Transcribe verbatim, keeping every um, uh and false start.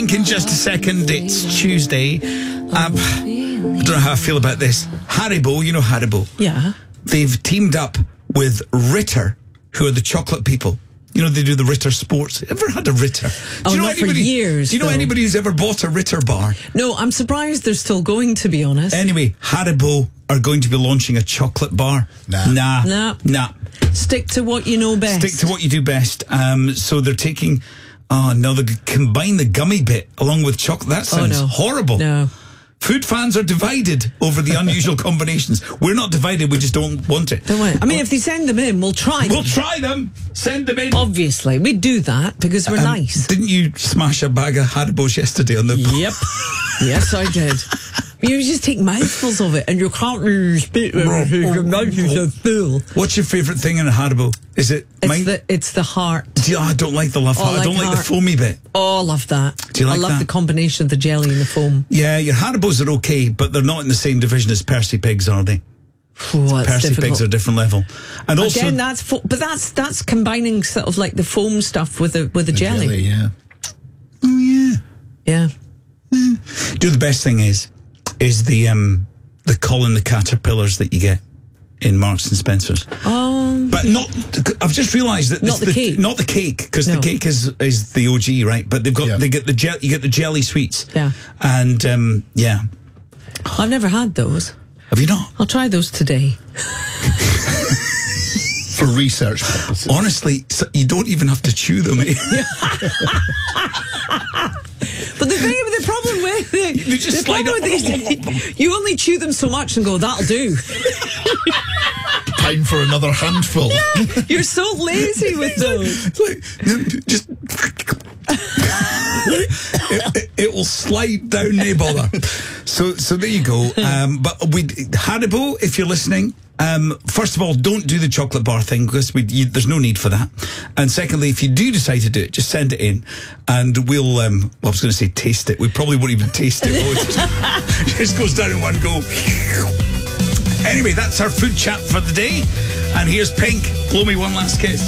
Pink in just a second. It's Tuesday. Um, I don't know how I feel about this. Haribo, you know Haribo? Yeah. They've teamed up with Ritter, who are the chocolate people. You know, they do the Ritter Sports. Ever had a Ritter? Do Oh, you know not for anybody, years, Do you know though. anybody who's ever bought a Ritter bar? No, I'm surprised they're still going, to be honest. Anyway, Haribo are going to be launching a chocolate bar. Nah. Nah. Nah. Nah. Stick to what you know best. Stick to what you do best. Um, so they're taking... Oh, no, they combine the gummy bit along with chocolate. That sounds oh, no. horrible. No. Food fans are divided over the unusual combinations. We're not divided, we just don't want it. Don't worry. I mean, if they send them in, we'll try them. We'll try them. Send them in. Obviously, we do that because we're Um, nice. Didn't you smash a bag of Haribos yesterday on the... Yep. Yes, I did. You just take mouthfuls of it and you can't really spit it because your mouth is so full. What's your favourite thing in a Haribo? Is it It's mine? the it's the heart. Do you- oh, I don't like the love Oh, heart. I like don't like the heart. foamy bit. Oh, I love that. Do you like I love that? the combination of the jelly and the foam. Yeah, your Haribos are okay, but they're not in the same division as Percy Pigs, are they? Oh, it's Percy difficult. Pigs are a different level. And also... Again, that's fo- but that's that's combining sort of like the foam stuff with the with the, The jelly. jelly, yeah. Oh, yeah. Yeah. Do you know the best thing is, is the um the Colin the Caterpillars that you get in Marks and Spencer's. Um. But not, I've just realised that Not this- the cake. not the cake, because No. the cake is is the O G, right? But they've got Yeah. they get the gel, you get the jelly sweets. Yeah. And um, yeah, I've never had those. have you not? I'll try those today. For research purposes. Honestly, so you don't even have to chew them. Eh? But the thing, the problem with the, You just the slide problem up. with these, you only chew them so much and go, that'll do. Time for another handful. You're so lazy with those. It's like, just it, it, it will slide down, no bother. So, so there you go. Um, but we Haribo, if you're listening. Um, first of all, don't do the chocolate bar thing because we, you, there's no need for that. And secondly, if you do decide to do it, just send it in and we'll, um, well, I was going to say taste it. We probably won't even taste it. It just, it just goes down in one go. Anyway, that's our food chat for the day. And here's Pink. Blow me one last kiss.